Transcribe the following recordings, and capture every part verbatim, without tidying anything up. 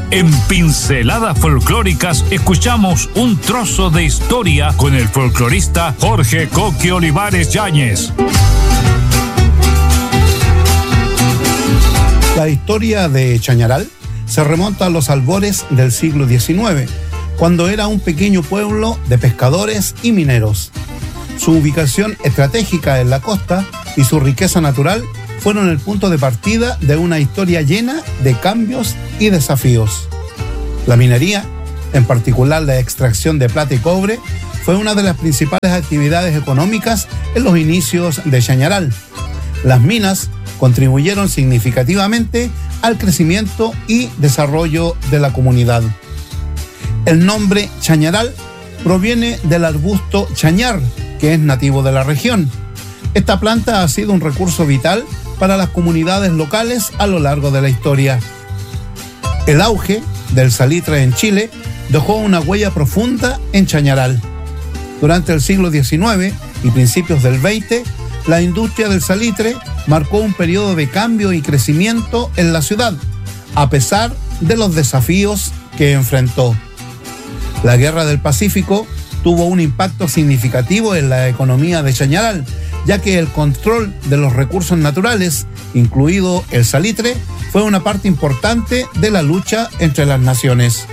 En Pinceladas Folclóricas escuchamos un trozo de historia con el folclorista Jorge Coqui Olivares Yáñez. La historia de Chañaral se remonta a los albores del siglo diecinueve, cuando era un pequeño pueblo de pescadores y mineros. Su ubicación estratégica en la costa y su riqueza natural fueron el punto de partida de una historia llena de cambios y desafíos. La minería, en particular la extracción de plata y cobre, fue una de las principales actividades económicas en los inicios de Chañaral. Las minas contribuyeron significativamente al crecimiento y desarrollo de la comunidad. El nombre Chañaral proviene del arbusto chañar, que es nativo de la región. Esta planta ha sido un recurso vital para las comunidades locales a lo largo de la historia. El auge del salitre en Chile dejó una huella profunda en Chañaral. Durante el siglo diecinueve y principios del veinte, la industria del salitre marcó un periodo de cambio y crecimiento en la ciudad, a pesar de los desafíos que enfrentó. La Guerra del Pacífico tuvo un impacto significativo en la economía de Chañaral, ya que el control de los recursos naturales, incluido el salitre, fue una parte importante de la lucha entre las naciones.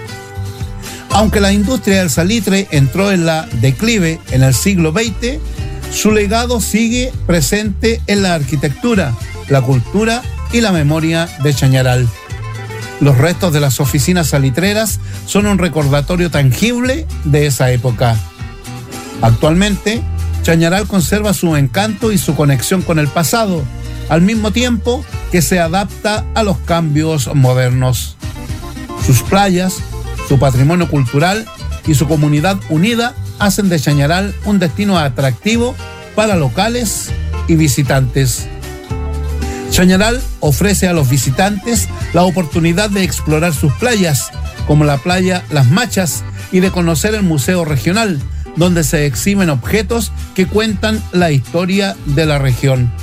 Aunque la industria del salitre entró en la declive en el siglo veinte, su legado sigue presente en la arquitectura, la cultura y la memoria de Chañaral. Los restos de las oficinas salitreras son un recordatorio tangible de esa época. Actualmente, Chañaral conserva su encanto y su conexión con el pasado, al mismo tiempo que se adapta a los cambios modernos. Sus playas, su patrimonio cultural y su comunidad unida hacen de Chañaral un destino atractivo para locales y visitantes. Chañaral ofrece a los visitantes la oportunidad de explorar sus playas, como la playa Las Machas, y de conocer el Museo Regional, donde se exhiben objetos que cuentan la historia de la región.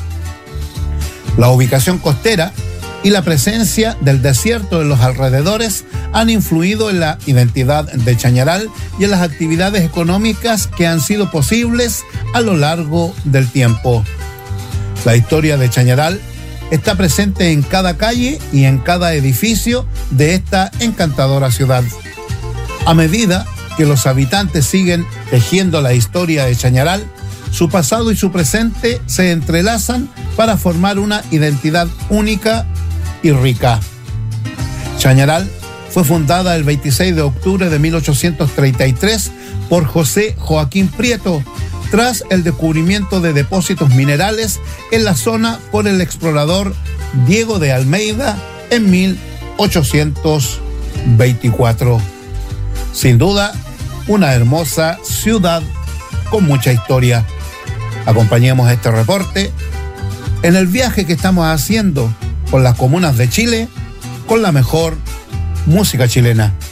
La ubicación costera y la presencia del desierto en los alrededores han influido en la identidad de Chañaral y en las actividades económicas que han sido posibles a lo largo del tiempo. La historia de Chañaral está presente en cada calle y en cada edificio de esta encantadora ciudad. A medida que los habitantes siguen tejiendo la historia de Chañaral, su pasado y su presente se entrelazan para formar una identidad única y rica. Chañaral fue fundada el veintiséis de octubre de mil ochocientos treinta y tres por José Joaquín Prieto, tras el descubrimiento de depósitos minerales en la zona por el explorador Diego de Almeida en mil ochocientos veinticuatro. Sin duda, una hermosa ciudad con mucha historia. Acompañemos este reporte en el viaje que estamos haciendo por las comunas de Chile con la mejor música chilena.